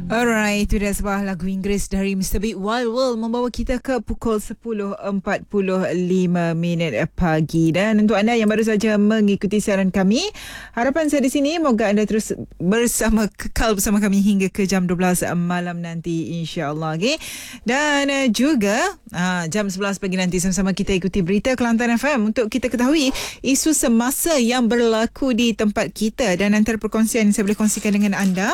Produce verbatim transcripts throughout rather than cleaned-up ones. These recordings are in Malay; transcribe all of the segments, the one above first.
Alright, itu dah sebuah lagu Inggeris dari Mister Big Wild World membawa kita ke pukul sepuluh empat puluh lima minit pagi. Dan untuk anda yang baru saja mengikuti siaran kami, harapan saya di sini moga anda terus bersama, kekal bersama kami hingga ke jam dua belas malam nanti, insya-Allah. Okay? Dan uh, juga uh, jam sebelas pagi nanti sama-sama kita ikuti berita Kelantan F M untuk kita ketahui isu semasa yang berlaku di tempat kita. Dan antara perkongsian yang saya boleh kongsikan dengan anda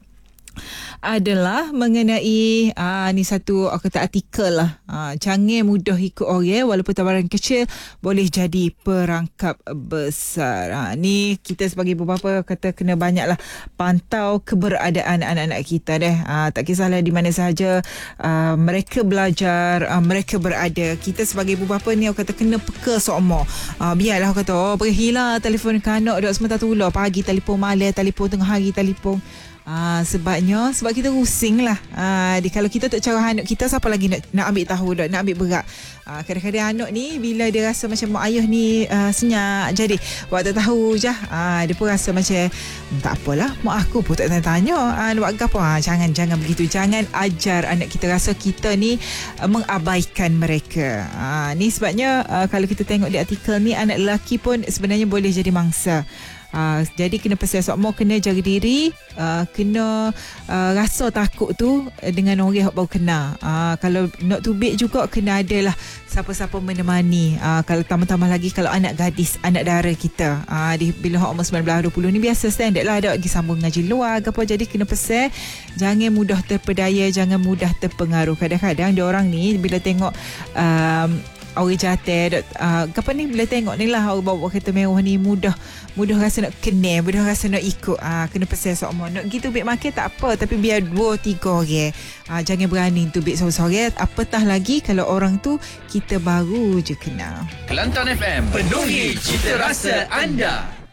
adalah mengenai aa, ni satu aku kata artikel lah. Aa, jangan mudah ikut orang, walaupun tawaran kecil boleh jadi perangkap besar. Aa, ni kita sebagai ibu bapa kata kena banyaklah pantau keberadaan anak-anak kita deh. Aa, tak kisahlah di mana sahaja aa, mereka belajar, aa, mereka berada. Kita sebagai ibu bapa ni aku kata kena peka seumur. Aa, biarlah aku kata oh berhilang telefon kanak dok sementara tu lah pagi telefon, malam telefon, tengah hari telefon. Ah, sebabnya sebab kita rusing lah. Ah, di kalau kita tak cara anak kita, siapa lagi nak nak ambil tahu dak, nak ambil berat. Ah, kadang-kadang anak ni bila dia rasa macam mak ayah ni uh, senyap, jadi buat tak tahu je. Ah, dia pun rasa macam tak apalah, mak aku pun tak tanya-tanya. Ah, buat apa? Ah, jangan jangan begitu. Jangan ajar anak kita rasa kita ni uh, mengabaikan mereka. Ah, ni sebabnya uh, kalau kita tengok di artikel ni, anak lelaki pun sebenarnya boleh jadi mangsa. Uh, jadi kena pesan sokmo, kena jaga diri, uh, kena uh, rasa takut tu dengan orang yang baru kenal. Uh, kalau not too big juga kena adalah siapa-siapa menemani. Uh, kalau tambah-tambah lagi kalau anak gadis, anak dara kita, uh, di, bila umur sembilan belas dua puluh ni biasa standard lah, ada lagi sambung ngaji luar ke apa. Jadi kena pesan jangan mudah terpedaya, jangan mudah terpengaruh. Kadang-kadang dia orang ni bila tengok um, orang jatuh uh, kapan ni bila tengok ni lah orang bawa kereta mewah ni mudah mudah rasa nak kena, mudah rasa nak ikut. uh, kena pesan sokmo nak gitu bik makan tak apa, tapi biar dua tiga orang. uh, jangan berani tu bik seorang-seorang, apatah lagi kalau orang tu kita baru je kenal. Kelantan F M, penuhi cita rasa anda.